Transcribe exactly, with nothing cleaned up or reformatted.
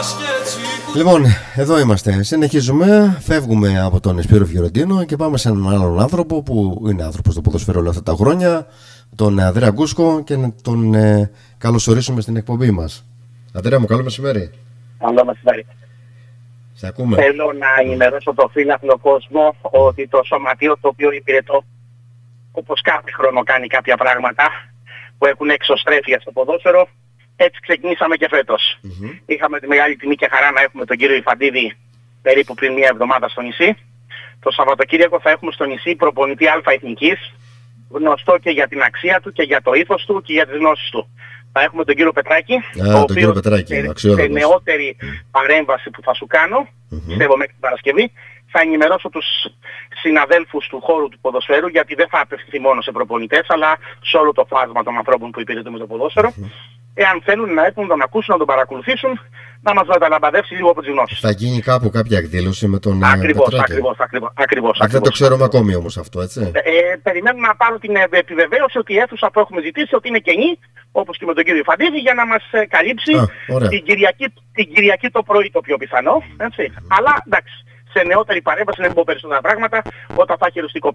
Λοιπόν, εδώ είμαστε. Συνεχίζουμε. Φεύγουμε από τον Σπύρο Φιωρεντίνο και πάμε σε έναν άλλον άνθρωπο που είναι άνθρωπος στο ποδοσφαίρο όλα αυτά τα χρόνια, τον Ανδρέα Γκούσκο, και να τον ε, καλωσορίσουμε στην εκπομπή μας. Ανδρέα μου, καλό μεσημέρι. Καλό μεσημέρι. Σε ακούμε. Θέλω να ενημερώσω το φίλαθλο κόσμο ότι το σωματείο το οποίο υπηρετώ, όπως κάθε χρόνο κάνει κάποια πράγματα που έχουν εξωστρέφεια στο ποδόσφαιρο, έτσι ξεκινήσαμε και φέτος. Mm-hmm. Είχαμε τη μεγάλη τιμή και χαρά να έχουμε τον κύριο Ιφαντίδη περίπου πριν μία εβδομάδα στο νησί. Το Σαββατοκύριακο θα έχουμε στο νησί προπονητή Α Εθνικής, γνωστό και για την αξία του και για το ήθος του και για τις γνώσεις του. Θα έχουμε τον κύριο Πετράκη, ah, ο οποίος σε, σε νεότερη mm. παρέμβαση που θα σου κάνω, mm-hmm. πιστεύω μέχρι την Παρασκευή, θα ενημερώσω τους συναδέλφους του χώρου του ποδοσφαίρου, γιατί δεν θα απευθυνθεί μόνο σε προπονητές, αλλά σε όλο το φάσμα των ανθρώπων που υπηρετούν το ποδόσφαιρο. Mm-hmm. Εάν θέλουν να έρθουν να τον ακούσουν, να τον παρακολουθήσουν, να μας μεταλαμπαδεύσει λίγο από τις γνώσεις. Θα γίνει κάπου κάποια εκδήλωση με τον ακριβώς, Πετράκη. Ακριβώς, ακριβώς, ακριβώς. Α, δεν το ξέρουμε ακόμη όμως αυτό, έτσι. Ε, ε, περιμένουμε να πάρω την επιβεβαίωση ότι η αίθουσα που έχουμε ζητήσει ότι είναι κενή, όπως και με τον κύριο Ιφαντίδη, για να μας ε, καλύψει Α, την, Κυριακή, την Κυριακή το πρωί το πιο πιθανό. Έτσι. Mm. Αλλά εντάξει, σε νεότερη παρέμβαση να μην πω περισσότερα πράγματα όταν θα έχει οριστικοποιηθεί.